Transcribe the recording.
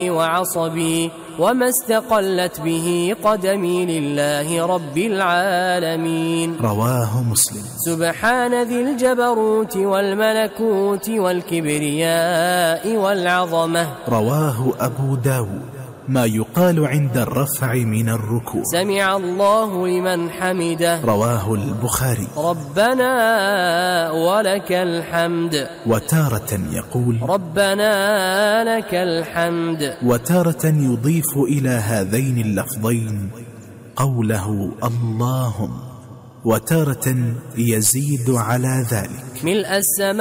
وعصبي وما استقلت به قدمي لله رب العالمين. رواه مسلم. سبحان ذي الجبروت والملكوت والكبرياء والعظمة. رواه أبو داود. ما يقال عند الرفع من الركوع. سمع الله لمن حمده. رواه البخاري. ربنا ولك الحمد. وتارة يقول ربنا لك الحمد. وتارة يضيف إلى هذين اللفظين قوله اللهم، وتارة يزيد على ذلك. ملء السماء